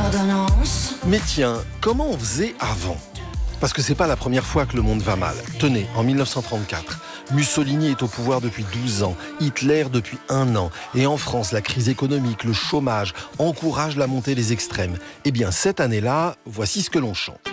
ordonnance. Mais tiens, comment on faisait avant ? Parce que c'est pas la première fois que le monde va mal. Tenez, en 1934, Mussolini est au pouvoir depuis 12 ans, Hitler depuis 1 an. Et en France, la crise économique, le chômage encouragent la montée des extrêmes. Eh bien, cette année-là, voici ce que l'on chante.